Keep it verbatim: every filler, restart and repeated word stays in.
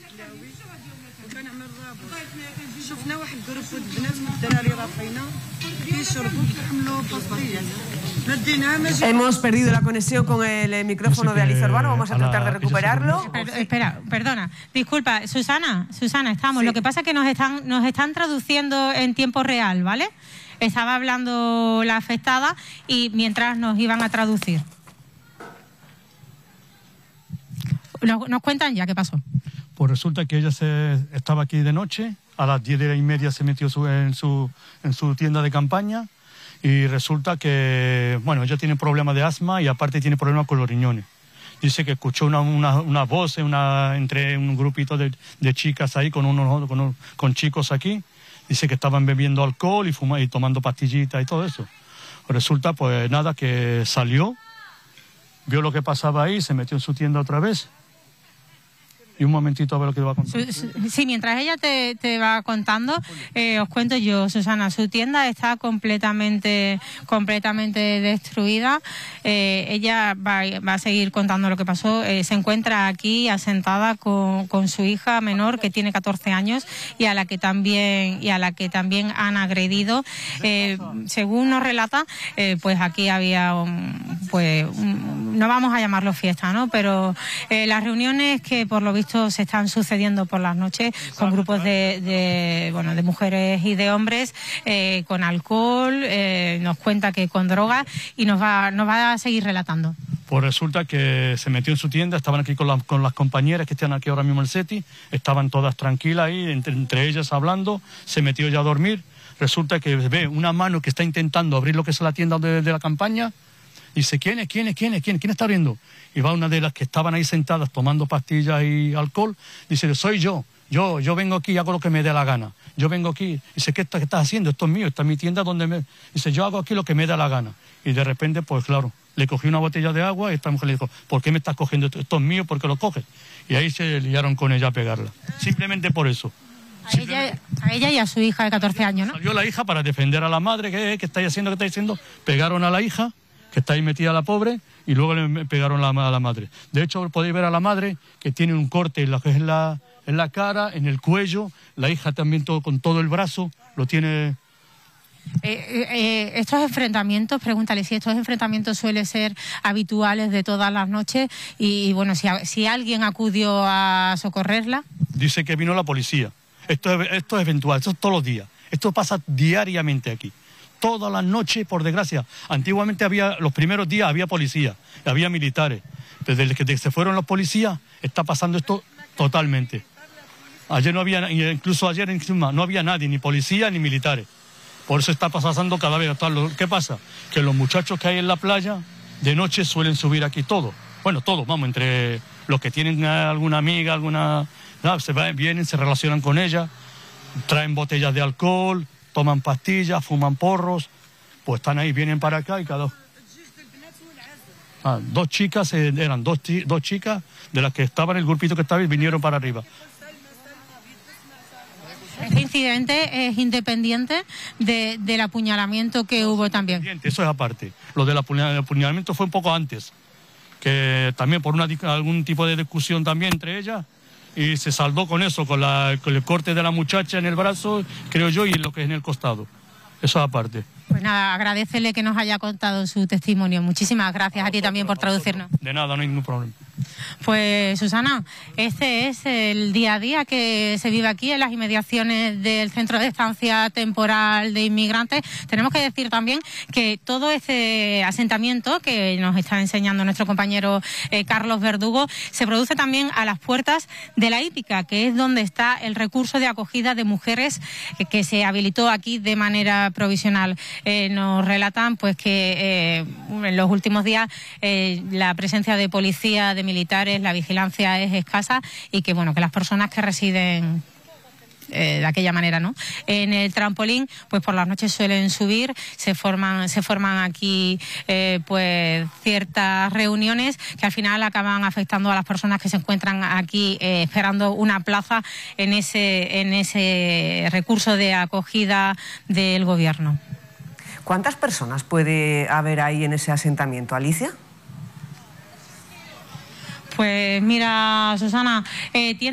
Hemos perdido la conexión con el micrófono de Alicia Urbano, vamos a tratar de recuperarlo. Per, espera, perdona, disculpa, Susana, Susana, estamos. Sí. Lo que pasa es que nos están, nos están traduciendo en tiempo real, ¿vale? Estaba hablando la afectada y mientras nos iban a traducir. Nos, nos cuentan ya qué pasó. Pues resulta que ella se, estaba aquí de noche, a las diez y media se metió su, en, su, en su tienda de campaña y resulta que, bueno, ella tiene problemas de asma y aparte tiene problemas con los riñones. Dice que escuchó una, una, una voz una, entre un grupito de, de chicas ahí con, unos, con, unos, con chicos aquí. Dice que estaban bebiendo alcohol y, fuma, y tomando pastillitas y todo eso. Resulta, pues nada, que salió, vio lo que pasaba ahí, se metió en su tienda otra vez. Y un momentito a ver lo que te va a contar. Sí, mientras ella te, te va contando, eh, os cuento yo, Susana, su tienda está completamente, completamente destruida. Eh, ella va, va a seguir contando lo que pasó. Eh, se encuentra aquí asentada con, con su hija menor, que tiene catorce años, y a la que también, y a la que también han agredido. Eh, según nos relata, eh, pues aquí había, un, pues, un, no vamos a llamarlo fiesta, ¿no? Pero eh, las reuniones que por lo visto se están sucediendo por las noches con grupos de, de, bueno, de mujeres y de hombres, eh, con alcohol, eh, nos cuenta que con drogas, y nos va, nos va a seguir relatando. Pues resulta que se metió en su tienda, estaban aquí con, la, con las compañeras que están aquí ahora mismo en el SETI, estaban todas tranquilas ahí, entre, entre ellas hablando, se metió ya a dormir. Resulta que ve una mano que está intentando abrir lo que es la tienda de, de la campaña. Dice, ¿quién es? ¿Quién es? ¿Quién es? ¿Quién, ¿Quién está abriendo? Y va una de las que estaban ahí sentadas tomando pastillas y alcohol. Dice, soy yo. Yo yo vengo aquí y hago lo que me dé la gana. Yo vengo aquí. Dice, ¿qué, qué estás haciendo? Esto es mío, esta es mi tienda donde me... Dice, yo hago aquí lo que me da la gana. Y de repente, pues claro, le cogió una botella de agua y esta mujer le dijo, ¿por qué me estás cogiendo esto? Esto es mío, ¿por qué lo coges? Y ahí se liaron con ella a pegarla. Simplemente por eso. A ella, a ella y a su hija de catorce años, ¿no? Salió la hija para defender a la madre. ¿Qué, qué estáis haciendo? ¿Qué estáis haciendo? Pegaron a la hija, que está ahí metida la pobre, y luego le pegaron a la madre. De hecho, podéis ver a la madre que tiene un corte en la, en la, en la cara, en el cuello, la hija también todo, con todo el brazo, lo tiene... Eh, eh, estos enfrentamientos, pregúntale si estos enfrentamientos suelen ser habituales de todas las noches y, y bueno, si, si alguien acudió a socorrerla. Dice que vino la policía. Esto es, esto es eventual, esto es todos los días. Esto pasa diariamente aquí. Todas las noches, por desgracia. Antiguamente había, los primeros días había policía, había militares. Desde que se fueron los policías, está pasando esto totalmente. Ayer no había, incluso ayer no había nadie, ni policía ni militares. Por eso está pasando cada vez. ¿Qué pasa? Que los muchachos que hay en la playa, de noche suelen subir aquí todos. Bueno, todos, vamos, entre los que tienen alguna amiga, alguna... No, se van, vienen, se relacionan con ella, traen botellas de alcohol, toman pastillas, fuman porros, pues están ahí, vienen para acá y cada... Ah, dos chicas, eh, eran dos, dos chicas de las que estaban, el grupito que estaba y vinieron para arriba. Este incidente es independiente de, del apuñalamiento que hubo también. Eso es aparte. Lo del apuñalamiento fue un poco antes, que también por una, algún tipo de discusión también entre ellas, y se saldó con eso, con, la, con el corte de la muchacha en el brazo, creo yo, y lo que es en el costado. Eso es aparte. Pues nada, agradecele que nos haya contado su testimonio. Muchísimas gracias a, a ti también por traducirnos. De nada, no hay ningún problema. Pues Susana, este es el día a día que se vive aquí en las inmediaciones del Centro de Estancia Temporal de Inmigrantes. Tenemos que decir también que todo este asentamiento que nos está enseñando nuestro compañero eh, Carlos Verdugo se produce también a las puertas de la hípica, que es donde está el recurso de acogida de mujeres eh, que se habilitó aquí de manera provisional. Eh, nos relatan pues que eh, en los últimos días eh, la presencia de policía, de militares, la vigilancia es escasa y que bueno que las personas que residen eh, de aquella manera, ¿no? En el trampolín, pues por las noches suelen subir, se forman, se forman aquí eh, pues ciertas reuniones que al final acaban afectando a las personas que se encuentran aquí eh, esperando una plaza en ese, en ese recurso de acogida del gobierno. ¿Cuántas personas puede haber ahí en ese asentamiento, Alicia? Pues mira, Susana, eh, tiene